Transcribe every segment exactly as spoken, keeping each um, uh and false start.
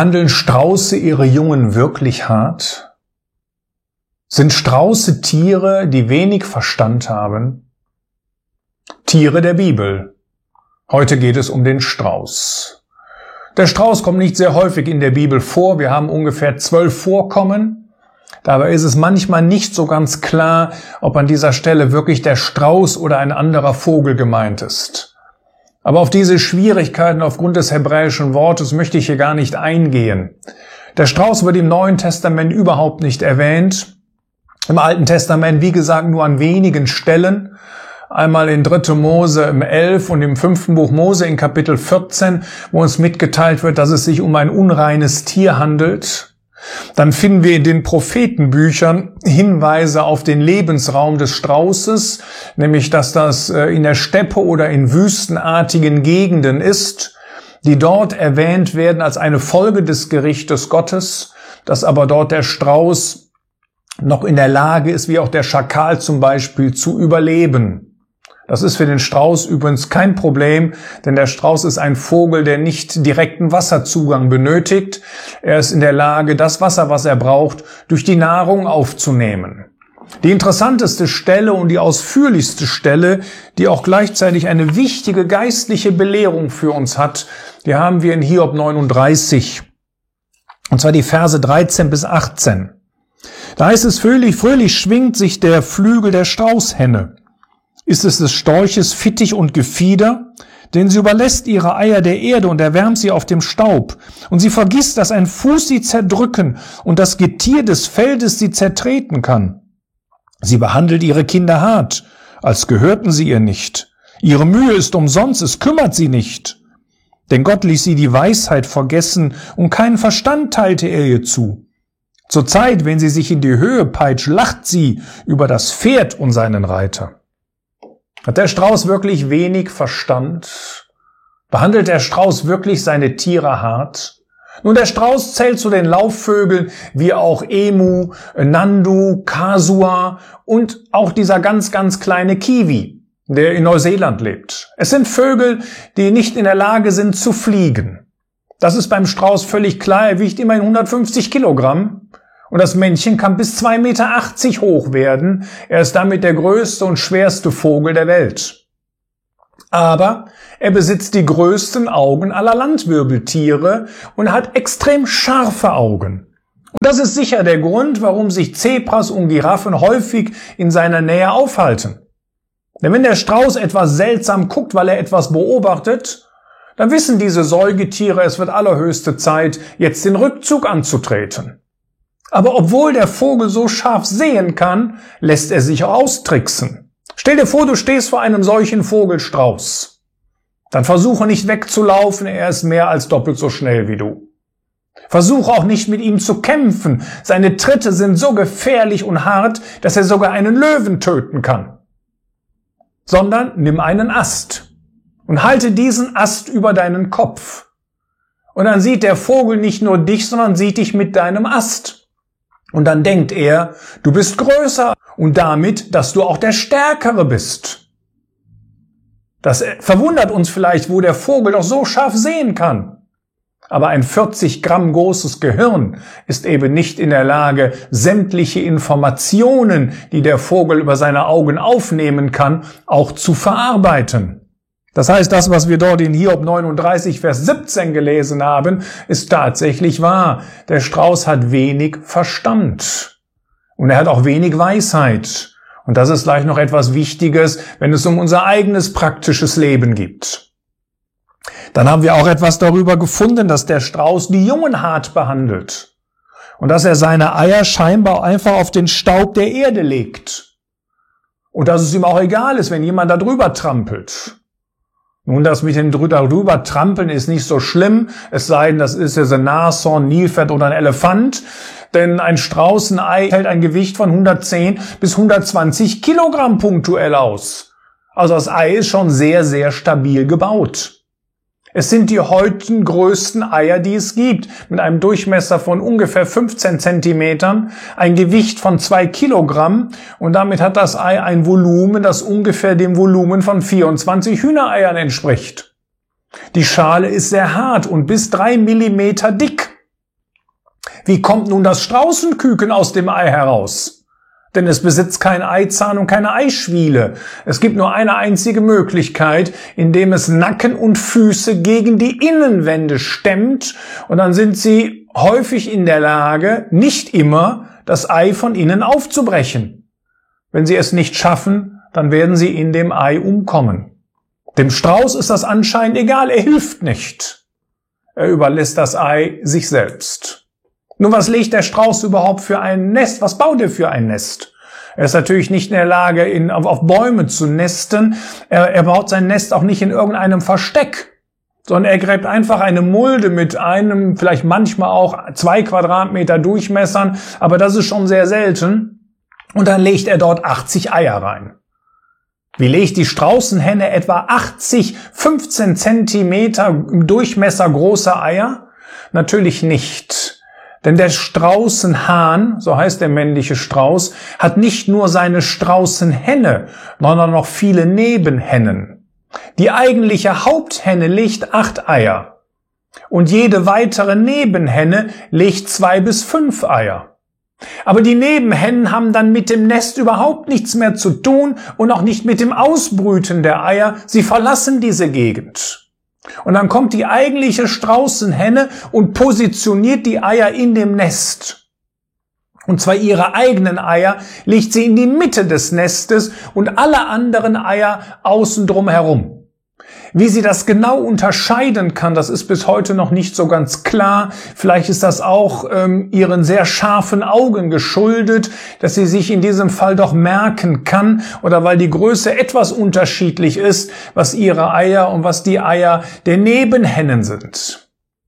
Behandeln Strauße ihre Jungen wirklich hart? Sind Strauße Tiere, die wenig Verstand haben? Tiere der Bibel. Heute geht es um den Strauß. Der Strauß kommt nicht sehr häufig in der Bibel vor. Wir haben ungefähr zwölf Vorkommen. Dabei ist es manchmal nicht so ganz klar, ob an dieser Stelle wirklich der Strauß oder ein anderer Vogel gemeint ist. Aber auf diese Schwierigkeiten aufgrund des hebräischen Wortes möchte ich hier gar nicht eingehen. Der Strauß wird im Neuen Testament überhaupt nicht erwähnt. Im Alten Testament, wie gesagt, nur an wenigen Stellen. Einmal in dritte Mose im elf und im fünften Buch Mose in Kapitel vierzehn, wo uns mitgeteilt wird, dass es sich um ein unreines Tier handelt. Dann finden wir in den Prophetenbüchern Hinweise auf den Lebensraum des Straußes, nämlich dass das in der Steppe oder in wüstenartigen Gegenden ist, die dort erwähnt werden als eine Folge des Gerichtes Gottes, dass aber dort der Strauß noch in der Lage ist, wie auch der Schakal zum Beispiel, zu überleben. Das ist für den Strauß übrigens kein Problem, denn der Strauß ist ein Vogel, der nicht direkten Wasserzugang benötigt. Er ist in der Lage, das Wasser, was er braucht, durch die Nahrung aufzunehmen. Die interessanteste Stelle und die ausführlichste Stelle, die auch gleichzeitig eine wichtige geistliche Belehrung für uns hat, die haben wir in Hiob neununddreißig. Und zwar die Verse dreizehn bis achtzehn. Da heißt es, fröhlich, fröhlich schwingt sich der Flügel der Straußhenne. Ist es des Storches Fittich und Gefieder? Denn sie überlässt ihre Eier der Erde und erwärmt sie auf dem Staub. Und sie vergisst, dass ein Fuß sie zerdrücken und das Getier des Feldes sie zertreten kann. Sie behandelt ihre Kinder hart, als gehörten sie ihr nicht. Ihre Mühe ist umsonst, es kümmert sie nicht. Denn Gott ließ sie die Weisheit vergessen und keinen Verstand teilte er ihr zu. Zur Zeit, wenn sie sich in die Höhe peitscht, lacht sie über das Pferd und seinen Reiter. Hat der Strauß wirklich wenig Verstand? Behandelt der Strauß wirklich seine Tiere hart? Nun, der Strauß zählt zu den Laufvögeln wie auch Emu, Nandu, Kasua und auch dieser ganz, ganz kleine Kiwi, der in Neuseeland lebt. Es sind Vögel, die nicht in der Lage sind zu fliegen. Das ist beim Strauß völlig klar. Er wiegt immerhin hundertfünfzig Kilogramm. Und das Männchen kann bis zwei Meter achtzig hoch werden. Er ist damit der größte und schwerste Vogel der Welt. Aber er besitzt die größten Augen aller Landwirbeltiere und hat extrem scharfe Augen. Und das ist sicher der Grund, warum sich Zebras und Giraffen häufig in seiner Nähe aufhalten. Denn wenn der Strauß etwas seltsam guckt, weil er etwas beobachtet, dann wissen diese Säugetiere, es wird allerhöchste Zeit, jetzt den Rückzug anzutreten. Aber obwohl der Vogel so scharf sehen kann, lässt er sich auch austricksen. Stell dir vor, du stehst vor einem solchen Vogelstrauß. Dann versuche nicht wegzulaufen, er ist mehr als doppelt so schnell wie du. Versuche auch nicht mit ihm zu kämpfen. Seine Tritte sind so gefährlich und hart, dass er sogar einen Löwen töten kann. Sondern nimm einen Ast und halte diesen Ast über deinen Kopf. Und dann sieht der Vogel nicht nur dich, sondern sieht dich mit deinem Ast. Und dann denkt er, du bist größer und damit, dass du auch der Stärkere bist. Das verwundert uns vielleicht, wo der Vogel doch so scharf sehen kann. Aber ein vierzig Gramm großes Gehirn ist eben nicht in der Lage, sämtliche Informationen, die der Vogel über seine Augen aufnehmen kann, auch zu verarbeiten. Das heißt, das, was wir dort in Hiob neununddreißig, Vers siebzehn gelesen haben, ist tatsächlich wahr. Der Strauß hat wenig Verstand. Und er hat auch wenig Weisheit. Und das ist gleich noch etwas Wichtiges, wenn es um unser eigenes praktisches Leben geht. Dann haben wir auch etwas darüber gefunden, dass der Strauß die Jungen hart behandelt. Und dass er seine Eier scheinbar einfach auf den Staub der Erde legt. Und dass es ihm auch egal ist, wenn jemand da drüber trampelt. Nun, das mit dem drüber trampeln ist nicht so schlimm, es sei denn, das ist jetzt ein Nashorn, Nilpferd oder ein Elefant, denn ein Straußenei hält ein Gewicht von hundertzehn bis hundertzwanzig Kilogramm punktuell aus. Also das Ei ist schon sehr, sehr stabil gebaut. Es sind die heute größten Eier, die es gibt, mit einem Durchmesser von ungefähr fünfzehn Zentimetern, ein Gewicht von zwei Kilogramm und damit hat das Ei ein Volumen, das ungefähr dem Volumen von vierundzwanzig Hühnereiern entspricht. Die Schale ist sehr hart und bis drei Millimeter dick. Wie kommt nun das Straußenküken aus dem Ei heraus? Denn es besitzt keinen Eizahn und keine Eischwiele. Es gibt nur eine einzige Möglichkeit, indem es Nacken und Füße gegen die Innenwände stemmt, und dann sind sie häufig in der Lage, nicht immer, das Ei von innen aufzubrechen. Wenn sie es nicht schaffen, dann werden sie in dem Ei umkommen. Dem Strauß ist das anscheinend egal, er hilft nicht. Er überlässt das Ei sich selbst. Nun, was legt der Strauß überhaupt für ein Nest? Was baut er für ein Nest? Er ist natürlich nicht in der Lage, in, auf, auf Bäume zu nesten. Er, er baut sein Nest auch nicht in irgendeinem Versteck, sondern er gräbt einfach eine Mulde mit einem, vielleicht manchmal auch zwei Quadratmeter Durchmessern, aber das ist schon sehr selten. Und dann legt er dort achtzig Eier rein. Wie legt die Straußenhenne etwa achtzig, fünfzehn Zentimeter im Durchmesser große Eier? Natürlich nicht. Denn der Straußenhahn, so heißt der männliche Strauß, hat nicht nur seine Straußenhenne, sondern noch viele Nebenhennen. Die eigentliche Haupthenne legt acht Eier. Und jede weitere Nebenhenne legt zwei bis fünf Eier. Aber die Nebenhennen haben dann mit dem Nest überhaupt nichts mehr zu tun und auch nicht mit dem Ausbrüten der Eier. Sie verlassen diese Gegend. Und dann kommt die eigentliche Straußenhenne und positioniert die Eier in dem Nest. Und zwar ihre eigenen Eier legt sie in die Mitte des Nestes und alle anderen Eier außen drum herum. Wie sie das genau unterscheiden kann, das ist bis heute noch nicht so ganz klar. Vielleicht ist das auch ähm, ihren sehr scharfen Augen geschuldet, dass sie sich in diesem Fall doch merken kann, oder weil die Größe etwas unterschiedlich ist, was ihre Eier und was die Eier der Nebenhennen sind.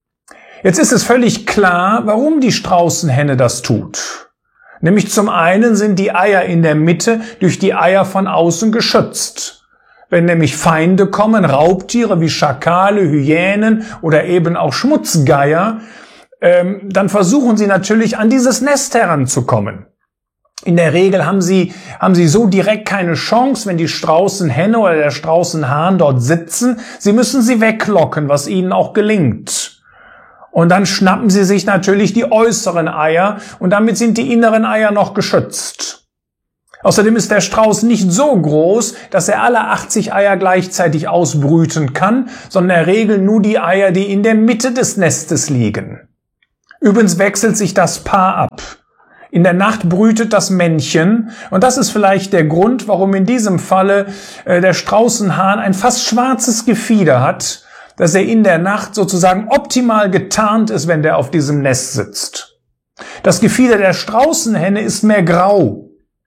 Jetzt ist es völlig klar, warum die Straußenhenne das tut. Nämlich zum einen sind die Eier in der Mitte durch die Eier von außen geschützt. Wenn nämlich Feinde kommen, Raubtiere wie Schakale, Hyänen oder eben auch Schmutzgeier, ähm, dann versuchen sie natürlich an dieses Nest heranzukommen. In der Regel haben sie, haben sie so direkt keine Chance, wenn die Straußenhenne oder der Straußenhahn dort sitzen. Sie müssen sie weglocken, was ihnen auch gelingt. Und dann schnappen sie sich natürlich die äußeren Eier und damit sind die inneren Eier noch geschützt. Außerdem ist der Strauß nicht so groß, dass er alle achtzig Eier gleichzeitig ausbrüten kann, sondern er regelt nur die Eier, die in der Mitte des Nestes liegen. Übrigens wechselt sich das Paar ab. In der Nacht brütet das Männchen, und das ist vielleicht der Grund, warum in diesem Falle äh, der Straußenhahn ein fast schwarzes Gefieder hat, dass er in der Nacht sozusagen optimal getarnt ist, wenn der auf diesem Nest sitzt. Das Gefieder der Straußenhenne ist mehr grau.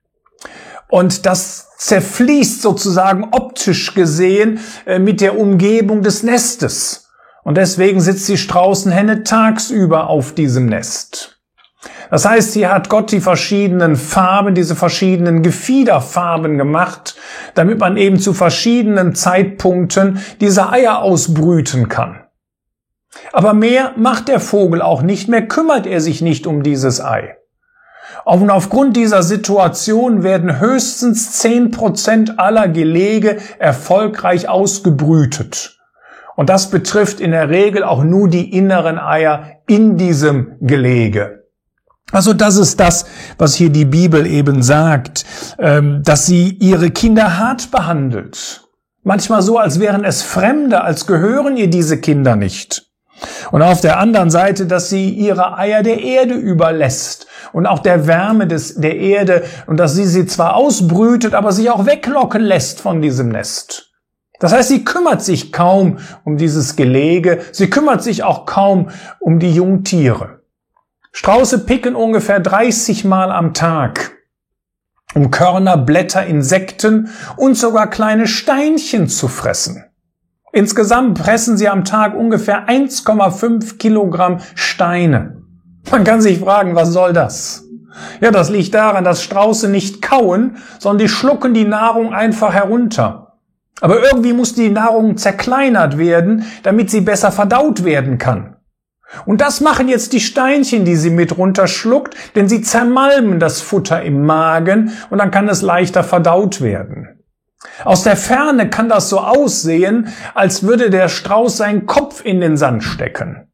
Und das zerfließt sozusagen optisch gesehen äh, mit der Umgebung des Nestes. Und deswegen sitzt die Straußenhenne tagsüber auf diesem Nest. Das heißt, hier hat Gott die verschiedenen Farben, diese verschiedenen Gefiederfarben gemacht, damit man eben zu verschiedenen Zeitpunkten diese Eier ausbrüten kann. Aber mehr macht der Vogel auch nicht, mehr kümmert er sich nicht um dieses Ei. Und aufgrund dieser Situation werden höchstens zehn Prozent aller Gelege erfolgreich ausgebrütet. Und das betrifft in der Regel auch nur die inneren Eier in diesem Gelege. Also das ist das, was hier die Bibel eben sagt, dass sie ihre Kinder hart behandelt. Manchmal so, als wären es Fremde, als gehören ihr diese Kinder nicht. Und auf der anderen Seite, dass sie ihre Eier der Erde überlässt und auch der Wärme des, der Erde, und dass sie sie zwar ausbrütet, aber sich auch weglocken lässt von diesem Nest. Das heißt, sie kümmert sich kaum um dieses Gelege, sie kümmert sich auch kaum um die Jungtiere. Strauße picken ungefähr dreißig Mal am Tag, um Körner, Blätter, Insekten und sogar kleine Steinchen zu fressen. Insgesamt fressen sie am Tag ungefähr eins Komma fünf Kilogramm Steine. Man kann sich fragen, was soll das? Ja, das liegt daran, dass Strauße nicht kauen, sondern die schlucken die Nahrung einfach herunter. Aber irgendwie muss die Nahrung zerkleinert werden, damit sie besser verdaut werden kann. Und das machen jetzt die Steinchen, die sie mit runterschluckt, denn sie zermalmen das Futter im Magen und dann kann es leichter verdaut werden. Aus der Ferne kann das so aussehen, als würde der Strauß seinen Kopf in den Sand stecken.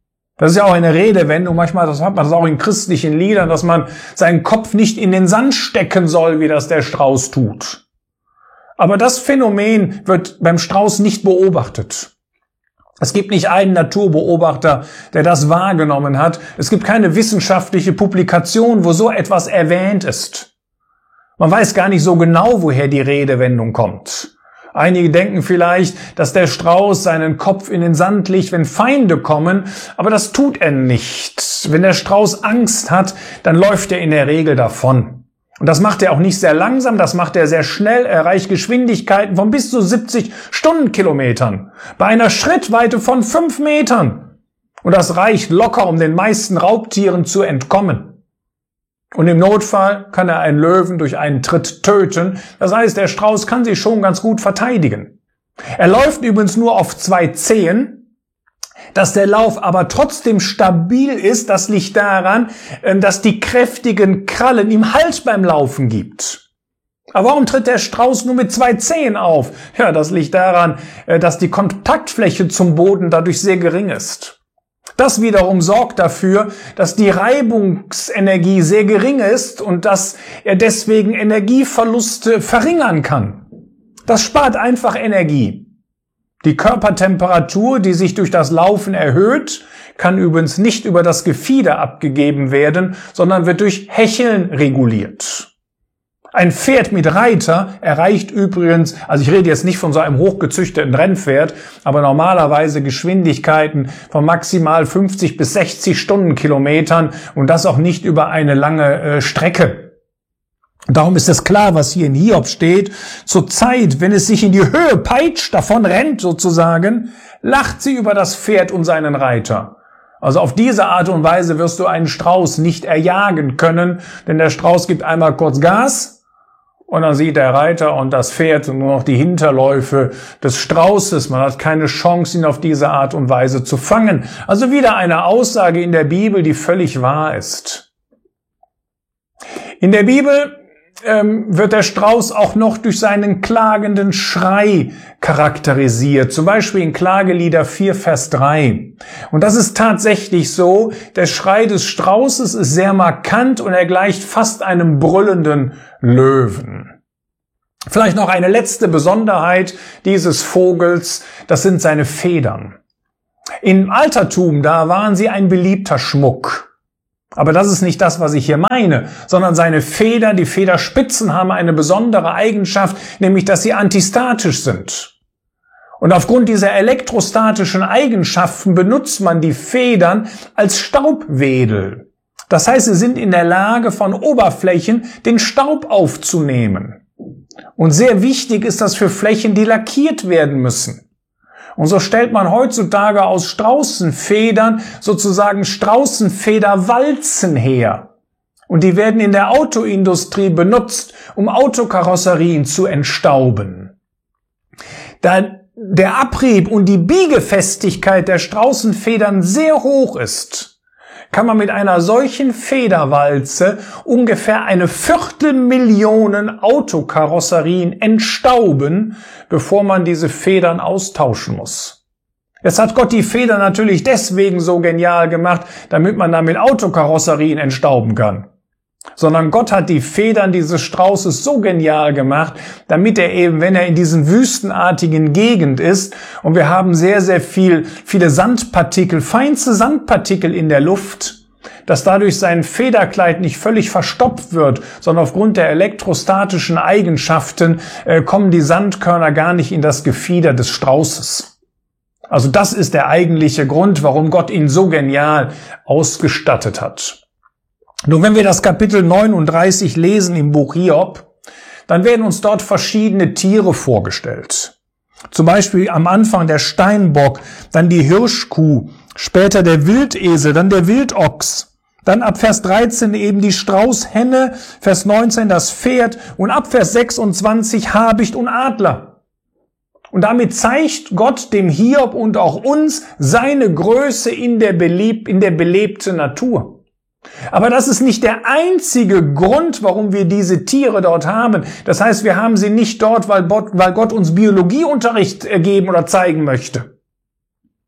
Das ist ja auch eine Redewendung, manchmal das hat man das auch in christlichen Liedern, dass man seinen Kopf nicht in den Sand stecken soll, wie das der Strauß tut. Aber das Phänomen wird beim Strauß nicht beobachtet. Es gibt nicht einen Naturbeobachter, der das wahrgenommen hat. Es gibt keine wissenschaftliche Publikation, wo so etwas erwähnt ist. Man weiß gar nicht so genau, woher die Redewendung kommt. Einige denken vielleicht, dass der Strauß seinen Kopf in den Sand legt, wenn Feinde kommen, aber das tut er nicht. Wenn der Strauß Angst hat, dann läuft er in der Regel davon. Und das macht er auch nicht sehr langsam, das macht er sehr schnell, er erreicht Geschwindigkeiten von bis zu siebzig Stundenkilometern, bei einer Schrittweite von fünf Metern. Und das reicht locker, um den meisten Raubtieren zu entkommen. Und im Notfall kann er einen Löwen durch einen Tritt töten. Das heißt, der Strauß kann sich schon ganz gut verteidigen. Er läuft übrigens nur auf zwei Zehen. Dass der Lauf aber trotzdem stabil ist, das liegt daran, dass die kräftigen Krallen ihm Halt beim Laufen gibt. Aber warum tritt der Strauß nur mit zwei Zehen auf? Ja, das liegt daran, dass die Kontaktfläche zum Boden dadurch sehr gering ist. Das wiederum sorgt dafür, dass die Reibungsenergie sehr gering ist und dass er deswegen Energieverluste verringern kann. Das spart einfach Energie. Die Körpertemperatur, die sich durch das Laufen erhöht, kann übrigens nicht über das Gefieder abgegeben werden, sondern wird durch Hecheln reguliert. Ein Pferd mit Reiter erreicht übrigens, also ich rede jetzt nicht von so einem hochgezüchteten Rennpferd, aber normalerweise Geschwindigkeiten von maximal fünfzig bis sechzig Stundenkilometern und das auch nicht über eine lange äh, Strecke. Darum ist es klar, was hier in Hiob steht. Zur Zeit, wenn es sich in die Höhe peitscht, davon rennt sozusagen, lacht sie über das Pferd und seinen Reiter. Also auf diese Art und Weise wirst du einen Strauß nicht erjagen können, denn der Strauß gibt einmal kurz Gas und dann sieht der Reiter und das Pferd nur noch die Hinterläufe des Straußes. Man hat keine Chance, ihn auf diese Art und Weise zu fangen. Also wieder eine Aussage in der Bibel, die völlig wahr ist. In der Bibel ähm, wird der Strauß auch noch durch seinen klagenden Schrei charakterisiert. Zum Beispiel in Klagelieder vier, Vers drei. Und das ist tatsächlich so. Der Schrei des Straußes ist sehr markant und er gleicht fast einem brüllenden Löwen. Vielleicht noch eine letzte Besonderheit dieses Vogels. Das sind seine Federn. Im Altertum, da waren sie ein beliebter Schmuck. Aber das ist nicht das, was ich hier meine, sondern seine Federn, die Federspitzen haben eine besondere Eigenschaft, nämlich dass sie antistatisch sind. Und aufgrund dieser elektrostatischen Eigenschaften benutzt man die Federn als Staubwedel. Das heißt, sie sind in der Lage, von Oberflächen den Staub aufzunehmen. Und sehr wichtig ist das für Flächen, die lackiert werden müssen. Und so stellt man heutzutage aus Straußenfedern sozusagen Straußenfederwalzen her. Und die werden in der Autoindustrie benutzt, um Autokarosserien zu entstauben. Da der Abrieb und die Biegefestigkeit der Straußenfedern sehr hoch ist, kann man mit einer solchen Federwalze ungefähr eine Viertelmillion Autokarosserien entstauben, bevor man diese Federn austauschen muss. Jetzt hat Gott die Federn natürlich deswegen so genial gemacht, damit man damit Autokarosserien entstauben kann. Sondern Gott hat die Federn dieses Straußes so genial gemacht, damit er eben, wenn er in diesen wüstenartigen Gegend ist, und wir haben sehr, sehr viel, viele Sandpartikel, feinste Sandpartikel in der Luft, dass dadurch sein Federkleid nicht völlig verstopft wird, sondern aufgrund der elektrostatischen Eigenschaften äh, kommen die Sandkörner gar nicht in das Gefieder des Straußes. Also das ist der eigentliche Grund, warum Gott ihn so genial ausgestattet hat. Nun, wenn wir das Kapitel neununddreißig lesen im Buch Hiob, dann werden uns dort verschiedene Tiere vorgestellt. Zum Beispiel am Anfang der Steinbock, dann die Hirschkuh, später der Wildesel, dann der Wildochs, dann ab Vers dreizehn eben die Straußhenne, Vers neunzehn das Pferd und ab Vers sechsundzwanzig Habicht und Adler. Und damit zeigt Gott dem Hiob und auch uns seine Größe in der, beleb- in der belebten Natur. Aber das ist nicht der einzige Grund, warum wir diese Tiere dort haben. Das heißt, wir haben sie nicht dort, weil Gott uns Biologieunterricht geben oder zeigen möchte.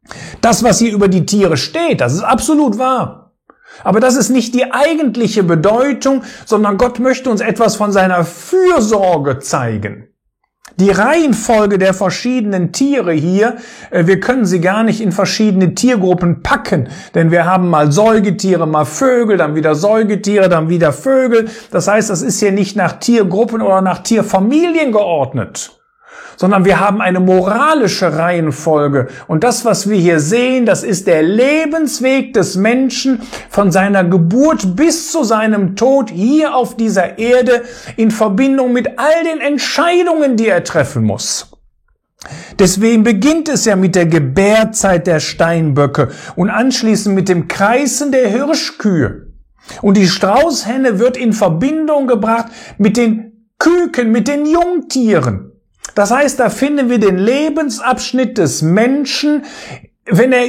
Das, was hier über die Tiere steht, das ist absolut wahr. Aber das ist nicht die eigentliche Bedeutung, sondern Gott möchte uns etwas von seiner Fürsorge zeigen. Die Reihenfolge der verschiedenen Tiere hier, wir können sie gar nicht in verschiedene Tiergruppen packen, denn wir haben mal Säugetiere, mal Vögel, dann wieder Säugetiere, dann wieder Vögel. Das heißt, das ist hier nicht nach Tiergruppen oder nach Tierfamilien geordnet, sondern wir haben eine moralische Reihenfolge. Und das, was wir hier sehen, das ist der Lebensweg des Menschen von seiner Geburt bis zu seinem Tod hier auf dieser Erde in Verbindung mit all den Entscheidungen, die er treffen muss. Deswegen beginnt es ja mit der Gebärzeit der Steinböcke und anschließend mit dem Kreisen der Hirschkühe. Und die Straußhenne wird in Verbindung gebracht mit den Küken, mit den Jungtieren. Das heißt, da finden wir den Lebensabschnitt des Menschen, wenn er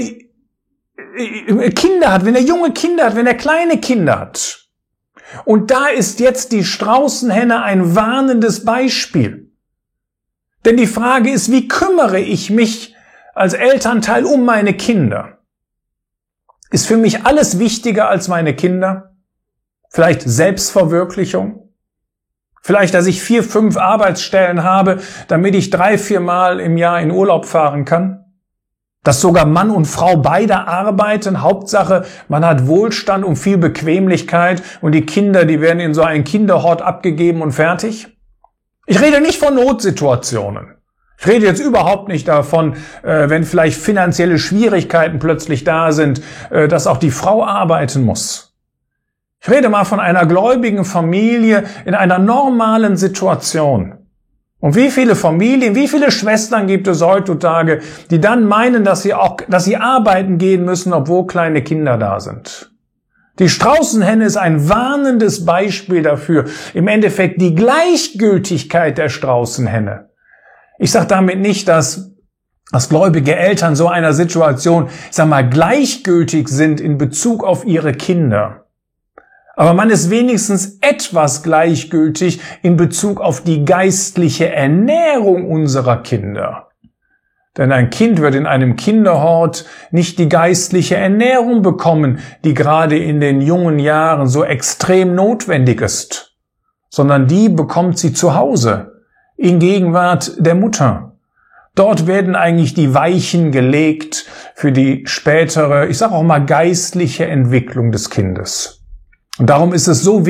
Kinder hat, wenn er junge Kinder hat, wenn er kleine Kinder hat. Und da ist jetzt die Straußenhenne ein warnendes Beispiel. Denn die Frage ist, wie kümmere ich mich als Elternteil um meine Kinder? Ist für mich alles wichtiger als meine Kinder? Vielleicht Selbstverwirklichung? Vielleicht, dass ich vier, fünf Arbeitsstellen habe, damit ich drei, vier Mal im Jahr in Urlaub fahren kann. Dass sogar Mann und Frau beide arbeiten. Hauptsache, man hat Wohlstand und viel Bequemlichkeit und die Kinder, die werden in so einen Kinderhort abgegeben und fertig. Ich rede nicht von Notsituationen. Ich rede jetzt überhaupt nicht davon, äh, wenn vielleicht finanzielle Schwierigkeiten plötzlich da sind, äh, dass auch die Frau arbeiten muss. Ich rede mal von einer gläubigen Familie in einer normalen Situation. Und wie viele Familien, wie viele Schwestern gibt es heutzutage, die dann meinen, dass sie auch, dass sie arbeiten gehen müssen, obwohl kleine Kinder da sind? Die Straußenhenne ist ein warnendes Beispiel dafür. Im Endeffekt die Gleichgültigkeit der Straußenhenne. Ich sage damit nicht, dass dass gläubige Eltern so einer Situation, ich sag mal, gleichgültig sind in Bezug auf ihre Kinder. Aber man ist wenigstens etwas gleichgültig in Bezug auf die geistliche Ernährung unserer Kinder. Denn ein Kind wird in einem Kinderhort nicht die geistliche Ernährung bekommen, die gerade in den jungen Jahren so extrem notwendig ist, sondern die bekommt sie zu Hause, in Gegenwart der Mutter. Dort werden eigentlich die Weichen gelegt für die spätere, ich sage auch mal, geistliche Entwicklung des Kindes. Und darum ist es so wichtig,